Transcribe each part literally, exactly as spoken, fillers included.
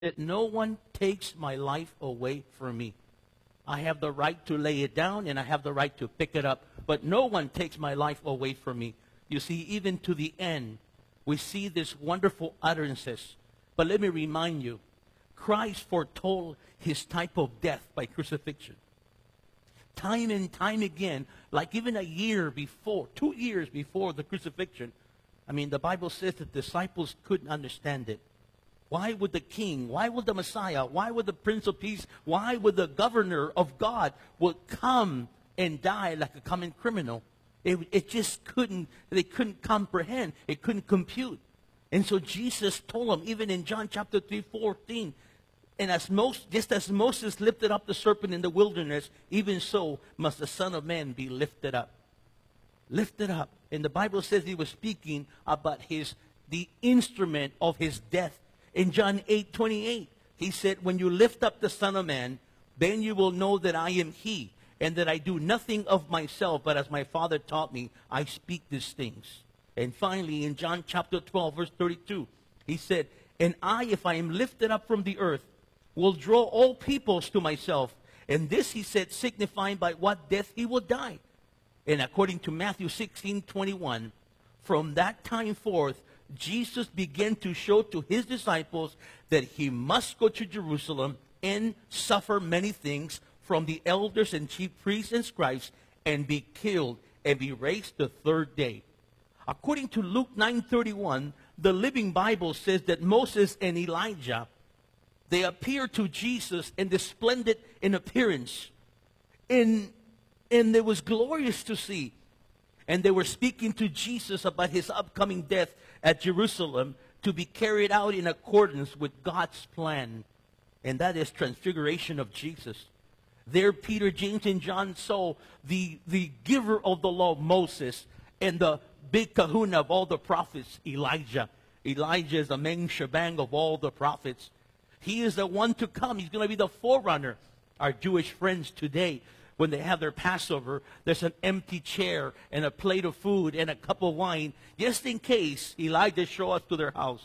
that no one takes my life away from me. I have the right to lay it down and I have the right to pick it up, but no one takes my life away from me. You see, even to the end, we see this wonderful utterances. But let me remind you, Christ foretold his type of death by crucifixion. Time and time again, like even a year before, two years before the crucifixion, I mean, the Bible says that the disciples couldn't understand it. Why would the king, why would the Messiah, why would the Prince of Peace, why would the governor of God would come and die like a common criminal? It, it just couldn't, they couldn't comprehend. It couldn't compute. And so Jesus told them, even in John chapter three, fourteen, and as most, just as Moses lifted up the serpent in the wilderness, even so must the Son of Man be lifted up. Lifted up. And the Bible says he was speaking about his, the instrument of his death. In John eight, twenty-eight, he said, when you lift up the Son of Man, then you will know that I am he, and that I do nothing of myself, but as my Father taught me, I speak these things. And finally, in John chapter twelve, verse thirty-two, he said, and I, if I am lifted up from the earth, will draw all peoples to myself. And this, he said, signifying by what death he will die. And according to Matthew sixteen, twenty-one, from that time forth, Jesus began to show to his disciples that he must go to Jerusalem and suffer many things from the elders and chief priests and scribes and be killed and be raised the third day. According to Luke nine thirty-one, the Living Bible says that Moses and Elijah, they appeared to Jesus in the splendid in appearance. In, and it was glorious to see. And they were speaking to Jesus about his upcoming death at Jerusalem to be carried out in accordance with God's plan. And that is transfiguration of Jesus. There Peter, James, and John saw the, the giver of the law, Moses, and the big kahuna of all the prophets, Elijah. Elijah is the main shebang of all the prophets. He is the one to come. He's going to be the forerunner. Our Jewish friends today, when they have their Passover, there's an empty chair and a plate of food and a cup of wine, just in case Elijah shows up to their house.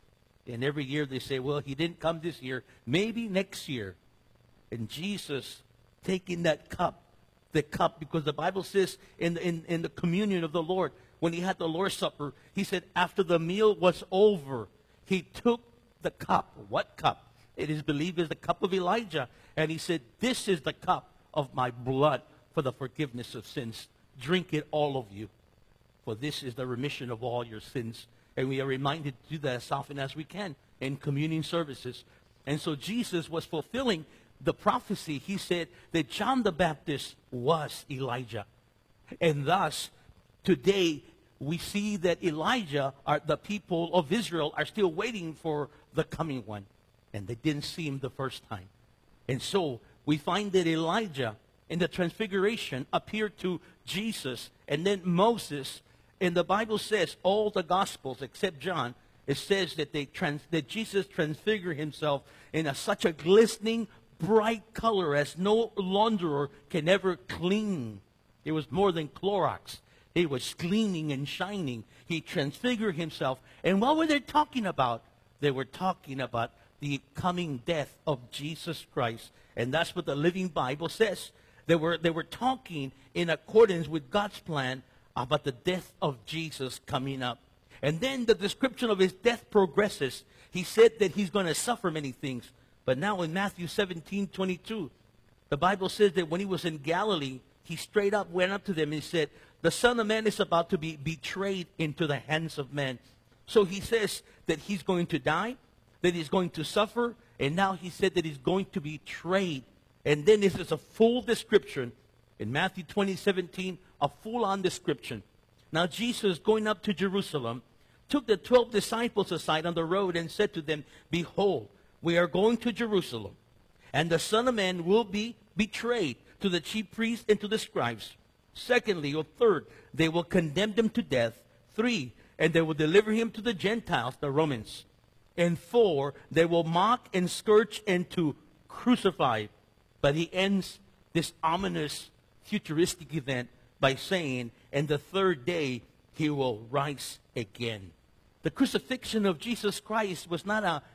And every year they say, well, he didn't come this year, maybe next year. And Jesus taking that cup, the cup, because the Bible says in, in, in the communion of the Lord, when he had the Lord's Supper, he said after the meal was over, he took the cup. What cup? It is believed is the cup of Elijah. And he said, this is the cup of my blood for the forgiveness of sins. Drink it, all of you, for this is the remission of all your sins. And we are reminded to do that as often as we can in communion services. And so Jesus was fulfilling the prophecy. He said that John the Baptist was Elijah. And thus, today, we see that Elijah, are, the people of Israel, are still waiting for the coming one. And they didn't see him the first time. And so, we find that Elijah in the transfiguration appeared to Jesus and then Moses. And the Bible says, all the Gospels except John, it says that, they trans, that Jesus transfigured himself in a, such a glistening, bright color as no launderer can ever clean. It was more than Clorox. It was gleaming and shining. He transfigured himself. And what were they talking about? They were talking about the coming death of Jesus Christ. And that's what the Living Bible says. They were, they were talking in accordance with God's plan about the death of Jesus coming up. And then the description of his death progresses. He said that he's going to suffer many things. But now in Matthew seventeen, twenty-two, the Bible says that when he was in Galilee, he straight up went up to them and said, the Son of Man is about to be betrayed into the hands of men. So he says that he's going to die, that he's going to suffer, and now he said that he's going to be betrayed. And then this is a full description. In Matthew twenty, seventeen, a full-on description. Now Jesus, going up to Jerusalem, took the twelve disciples aside on the road and said to them, behold, we are going to Jerusalem, and the Son of Man will be betrayed to the chief priests and to the scribes. Secondly, or third, they will condemn him to death. Three, and they will deliver him to the Gentiles, the Romans. And four, they will mock and scourge and to crucify. But he ends this ominous futuristic event by saying, and the third day he will rise again. The crucifixion of Jesus Christ was not a,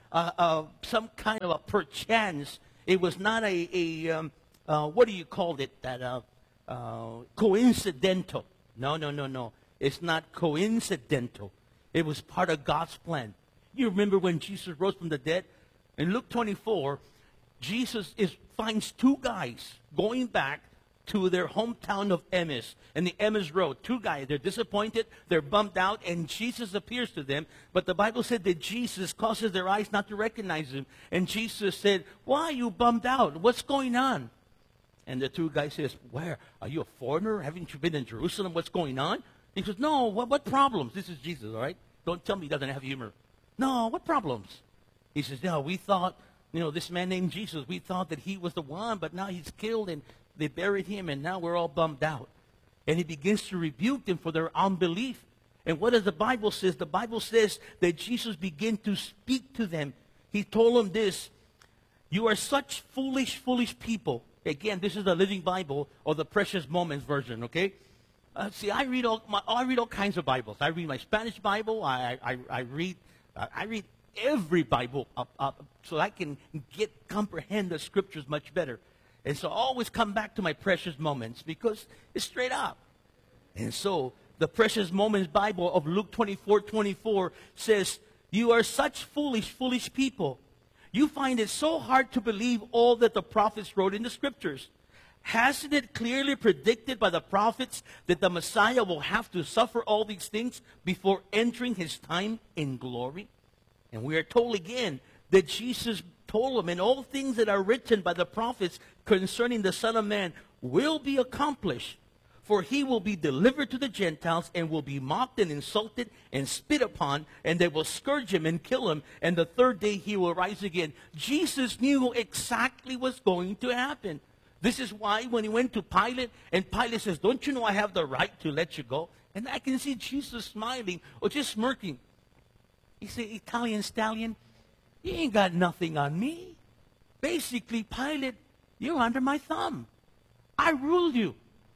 uh, uh, some kind of a perchance. It was not a, a um, uh, what do you call it, that uh, uh, coincidental. No, no, no, no. It's not coincidental. It was part of God's plan. You remember when Jesus rose from the dead? In Luke twenty-four, Jesus is, finds two guys going back to their hometown of Emmaus, and the Emmaus Road. Two guys, they're disappointed, they're bummed out, and Jesus appears to them. But the Bible said that Jesus causes their eyes not to recognize him. And Jesus said, why are you bummed out? What's going on? And the two guys says, where? Are you a foreigner? Haven't you been in Jerusalem? What's going on? He says, no, what, what problems? This is Jesus, all right? Don't tell me he doesn't have humor. No, what problems? He says, no, we thought, you know, this man named Jesus, we thought that he was the one, but now he's killed, and they buried him, and now we're all bummed out. And he begins to rebuke them for their unbelief. And what does the Bible says? The Bible says that Jesus began to speak to them. He told them this, you are such foolish, foolish people. Again, this is the Living Bible, or the Precious Moments version, okay? Uh, see, I read all my, I read all kinds of Bibles. I read my Spanish Bible. I I, I read uh, I read every Bible up, up, so I can get comprehend the Scriptures much better. And so I always come back to my Precious Moments because it's straight up. And so the Precious Moments Bible of Luke twenty-four twenty-four says, you are such foolish, foolish people. You find it so hard to believe all that the prophets wrote in the Scriptures. Hasn't it clearly predicted by the prophets that the Messiah will have to suffer all these things before entering his time in glory? And we are told again that Jesus told them, and all things that are written by the prophets concerning the Son of Man will be accomplished. For he will be delivered to the Gentiles and will be mocked and insulted and spit upon, and they will scourge him and kill him, and the third day he will rise again. Jesus knew exactly what's going to happen. This is why when he went to Pilate, and Pilate says, don't you know I have the right to let you go? And I can see Jesus smiling or just smirking. He said, Italian stallion, you ain't got nothing on me. Basically, Pilate, you're under my thumb. I rule you.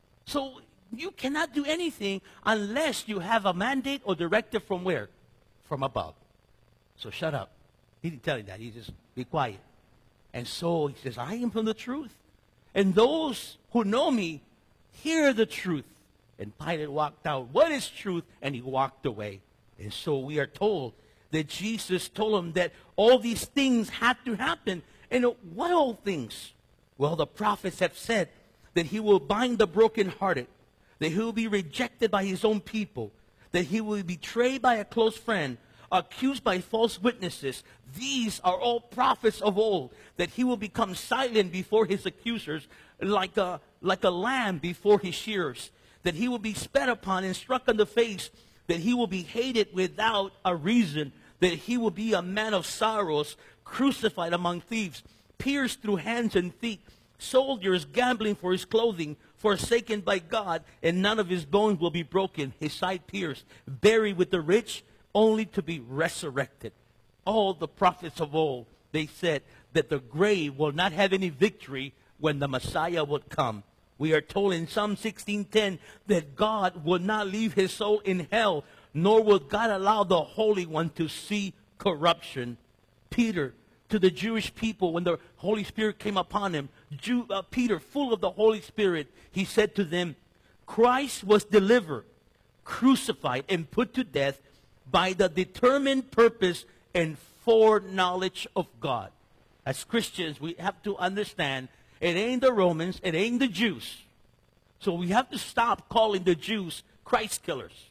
So you cannot do anything unless you have a mandate or directive from where? From above. So shut up. He didn't tell you that. He just, be quiet. And so he says, I am from the truth. And those who know me hear the truth. And Pilate walked out. What is truth? And he walked away. And so we are told that Jesus told him that all these things had to happen. And what all things? Well, the prophets have said that he will bind the brokenhearted, that he will be rejected by his own people, that he will be betrayed by a close friend, accused by false witnesses. These are all prophets of old, that he will become silent before his accusers, like a, like a lamb before his shearers, that he will be spat upon and struck on the face, that he will be hated without a reason, that he will be a man of sorrows, crucified among thieves, pierced through hands and feet, soldiers gambling for his clothing, forsaken by God, and none of his bones will be broken, his side pierced, buried with the rich, only to be resurrected. All the prophets of old, they said that the grave will not have any victory when the Messiah would come. We are told in Psalm sixteen ten that God will not leave his soul in hell, nor will God allow the Holy One to see corruption. Peter, to the Jewish people, when the Holy Spirit came upon him, Jew, uh, Peter, full of the Holy Spirit, he said to them, Christ was delivered, crucified, and put to death by the determined purpose and foreknowledge of God. As Christians, we have to understand it ain't the Romans, it ain't the Jews. So we have to stop calling the Jews Christ killers.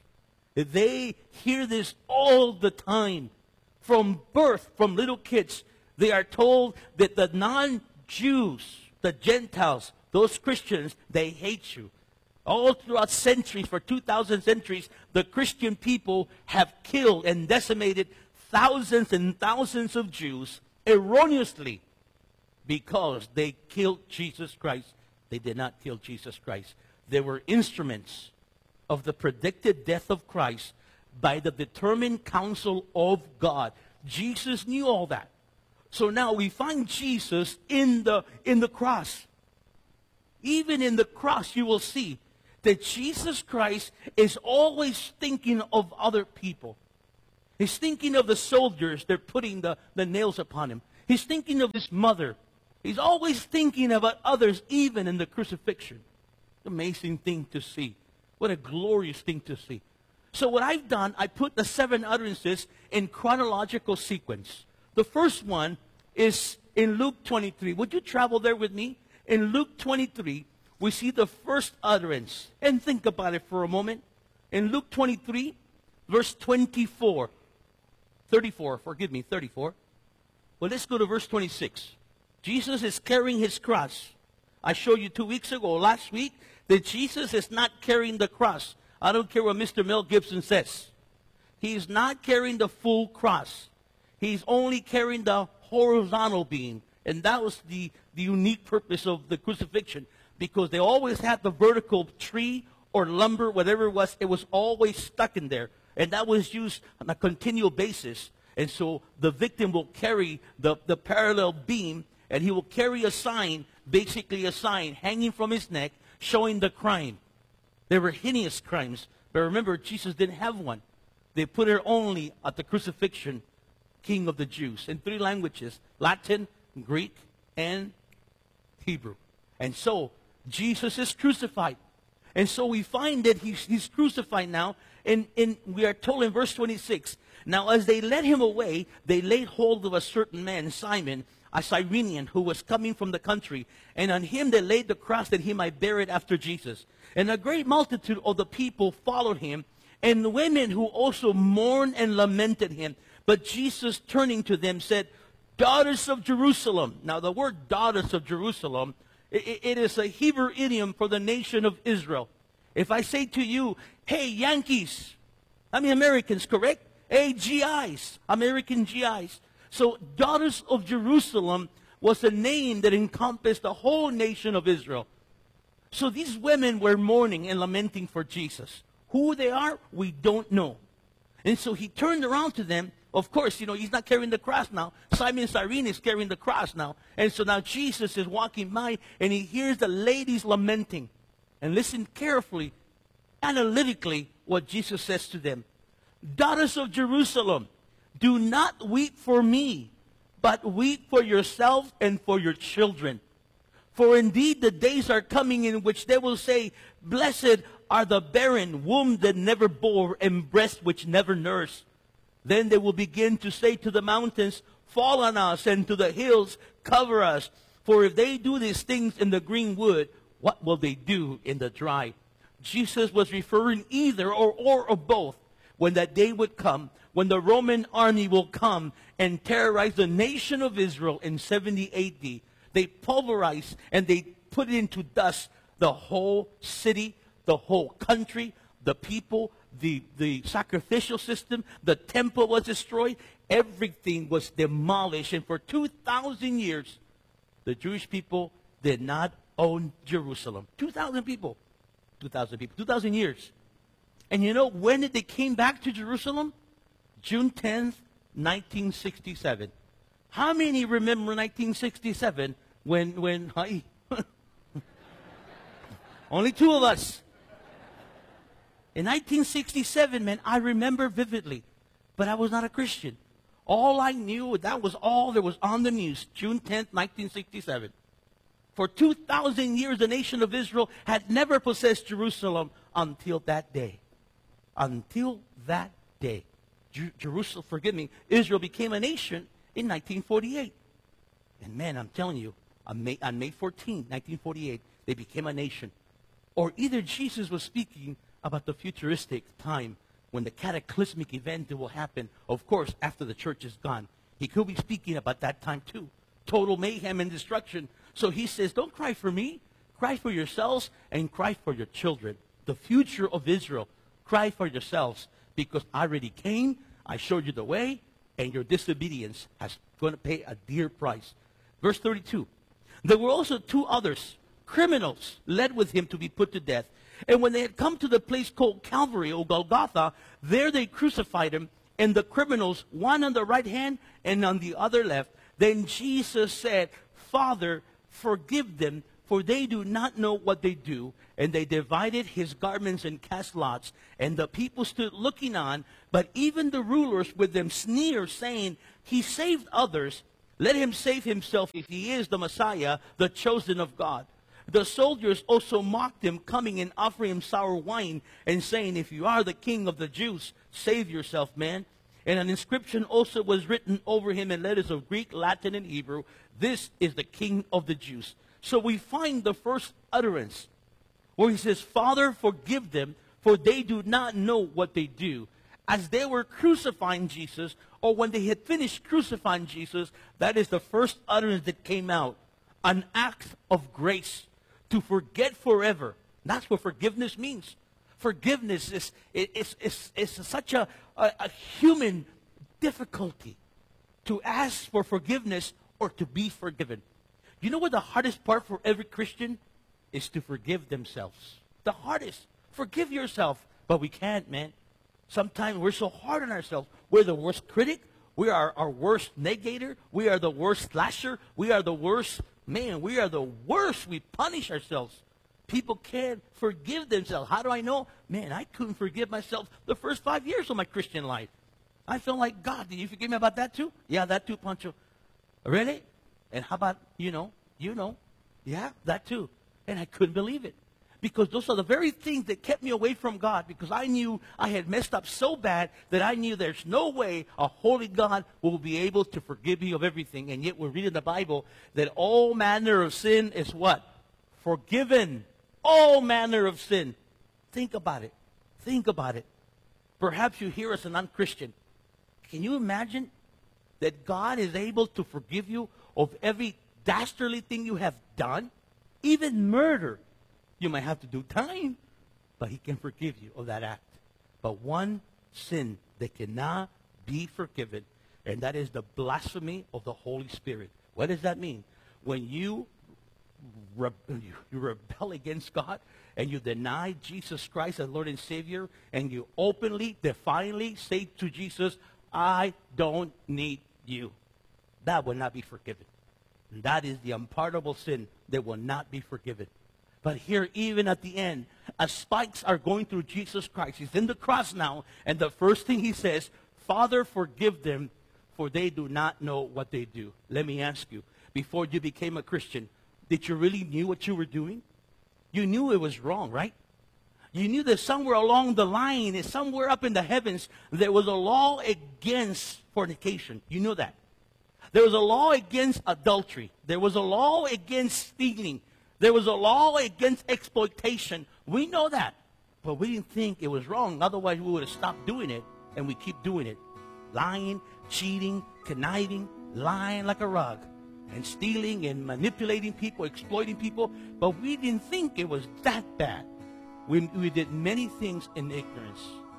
They hear this all the time. From birth, from little kids, they are told that the non-Jews, the Gentiles, those Christians, they hate you. All throughout centuries, for two thousand centuries, the Christian people have killed and decimated thousands and thousands of Jews erroneously because they killed Jesus Christ. They did not kill Jesus Christ. They were instruments of the predicted death of Christ by the determined counsel of God. Jesus knew all that. So now we find Jesus in the, in the cross. Even in the cross, you will see that Jesus Christ is always thinking of other people. He's thinking of the soldiers. They're putting the, the nails upon him. He's thinking of his mother. He's always thinking about others, even in the crucifixion. Amazing thing to see. What a glorious thing to see. So what I've done, I put the seven utterances in chronological sequence. The first one is in Luke twenty-three. Would you travel there with me? In Luke twenty-three, we see the first utterance. And think about it for a moment. In Luke twenty-three, verse twenty-four. thirty-four, forgive me, thirty-four. Well, let's go to verse twenty-six. Jesus is carrying his cross. I showed you two weeks ago, last week, that Jesus is not carrying the cross. I don't care what Mister Mel Gibson says. He's not carrying the full cross. He's only carrying the horizontal beam. And that was the, the unique purpose of the crucifixion. Because they always had the vertical tree or lumber, whatever it was. It was always stuck in there. And that was used on a continual basis. And so the victim will carry the, the parallel beam. And he will carry a sign, basically a sign, hanging from his neck, showing the crime. They were heinous crimes. But remember, Jesus didn't have one. They put it only at the crucifixion, King of the Jews, in three languages, Latin, Greek, and Hebrew. And so, Jesus is crucified. And so we find that he's, he's crucified now. And, and we are told in verse twenty-six, now as they led him away, they laid hold of a certain man, Simon, a Cyrenian, who was coming from the country. And on him they laid the cross that he might bear it after Jesus. And a great multitude of the people followed him, and the women who also mourned and lamented him. But Jesus, turning to them, said, daughters of Jerusalem. Now the word daughters of Jerusalem, it, it is a Hebrew idiom for the nation of Israel. If I say to you, hey, Yankees, I mean Americans, correct? Hey, G Is, American G Is. So daughters of Jerusalem was a name that encompassed the whole nation of Israel. So these women were mourning and lamenting for Jesus. Who they are, we don't know. And so he turned around to them. Of course, you know, he's not carrying the cross now. Simon Cyrene is carrying the cross now. And so now Jesus is walking by, and he hears the ladies lamenting. And listen carefully, analytically, what Jesus says to them. Daughters of Jerusalem, do not weep for me, but weep for yourselves and for your children. For indeed the days are coming in which they will say, blessed are the barren, womb that never bore, and breast which never nursed. Then they will begin to say to the mountains, fall on us, and to the hills, cover us. For if they do these things in the green wood, what will they do in the dry? Jesus was referring either or, or or both. When that day would come, when the Roman army will come and terrorize the nation of Israel in seventy A D, they pulverized and they put into dust the whole city, the whole country, the people, the, the sacrificial system. The temple was destroyed. Everything was demolished. And for two thousand years, the Jewish people did not own Jerusalem. two thousand people. two thousand people. two thousand years. And you know when did they came back to Jerusalem? June tenth, nineteen sixty-seven. How many remember nineteen sixty-seven when, when, hi? Only two of us. In nineteen sixty-seven, man, I remember vividly, but I was not a Christian. All I knew, that was all that was on the news, June tenth, nineteen sixty-seven. For two thousand years, the nation of Israel had never possessed Jerusalem until that day. Until that day. Jer- Jerusalem, forgive me, Israel became a nation in nineteen forty-eight. And man, I'm telling you, on May, on May fourteenth, nineteen forty-eight, they became a nation. Or either Jesus was speaking about the futuristic time when the cataclysmic event that will happen, of course, after the church is gone. He could be speaking about that time too. Total mayhem and destruction. So he says, don't cry for me. Cry for yourselves and cry for your children. The future of Israel. Cry for yourselves because I already came, I showed you the way, and your disobedience has going to pay a dear price. Verse thirty-two. There were also two others, criminals, led with him to be put to death. And when they had come to the place called Calvary, or Golgotha, there they crucified him, and the criminals, one on the right hand and on the other left. Then Jesus said, Father, forgive them, for they do not know what they do. And they divided his garments and cast lots. And the people stood looking on. But even the rulers with them sneered, saying, he saved others. Let him save himself if he is the Messiah, the chosen of God. The soldiers also mocked him, coming and offering him sour wine, and saying, if you are the king of the Jews, save yourself, man. And an inscription also was written over him in letters of Greek, Latin, and Hebrew. This is the King of the Jews. So we find the first utterance where he says, Father, forgive them, for they do not know what they do. As they were crucifying Jesus, or when they had finished crucifying Jesus, that is the first utterance that came out. An act of grace to forget forever. That's what forgiveness means. Forgiveness is, is, is, is such a, a, a human difficulty to ask for forgiveness or to be forgiven. You know what the hardest part for every Christian is? To forgive themselves. The hardest. Forgive yourself. But we can't, man. Sometimes we're so hard on ourselves. We're the worst critic. We are our worst negator. We are the worst slasher. We are the worst, man, we are the worst. We punish ourselves. People can't forgive themselves. How do I know? Man, I couldn't forgive myself the first five years of my Christian life. I felt like, God, did you forgive me about that too? Yeah, that too, Pancho. Really? And how about, you know, you know, yeah, that too. And I couldn't believe it. Because those are the very things that kept me away from God. Because I knew I had messed up so bad that I knew there's no way a holy God will be able to forgive me of everything. And yet we read in the Bible that all manner of sin is what? Forgiven. All manner of sin. Think about it. Think about it. Perhaps you hear as a non-Christian. Can you imagine that God is able to forgive you of every dastardly thing you have done? Even murder. You might have to do time, but he can forgive you of that act. But one sin that cannot be forgiven, and that is the blasphemy of the Holy Spirit. What does that mean? When you, re- you rebel against God and you deny Jesus Christ as Lord and Savior, and you openly, defiantly say to Jesus, I don't need you, that will not be forgiven. And that is the unpardonable sin that will not be forgiven. But here, even at the end, as spikes are going through Jesus Christ, he's in the cross now, and the first thing he says, Father, forgive them, for they do not know what they do. Let me ask you, before you became a Christian, did you really knew what you were doing? You knew it was wrong, right? You knew that somewhere along the line, somewhere up in the heavens, there was a law against fornication. You knew that. There was a law against adultery. There was a law against stealing. There was a law against exploitation. We know that. But we didn't think it was wrong. Otherwise, we would have stopped doing it, and we keep doing it. Lying, cheating, conniving, lying like a rug, and stealing and manipulating people, exploiting people. But we didn't think it was that bad. We, we did many things in ignorance.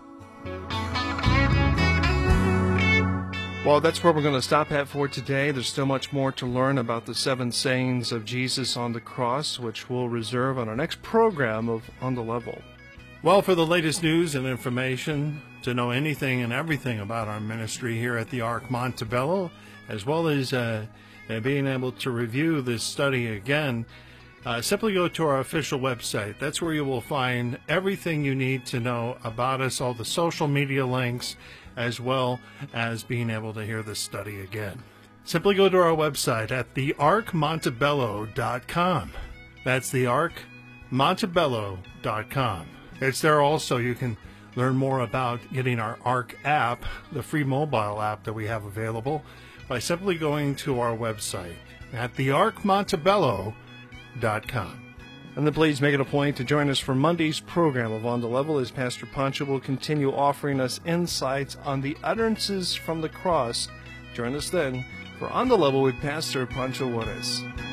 Well, that's where we're going to stop at for today. There's still much more to learn about the seven sayings of Jesus on the cross, which we'll reserve on our next program of On the Level. Well, for the latest news and information, to know anything and everything about our ministry here at the Ark Montebello, as well as uh, being able to review this study again, uh, simply go to our official website. That's where you will find everything you need to know about us, all the social media links, as well as being able to hear this study again. Simply go to our website at the ark montebello dot com. That's the ark montebello dot com. It's there also. You can learn more about getting our Ark app, the free mobile app that we have available, by simply going to our website at the ark montebello dot com. And then please make it a point to join us for Monday's program of On the Level, as Pastor Pancho will continue offering us insights on the utterances from the cross. Join us then for On the Level with Pastor Pancho Juarez.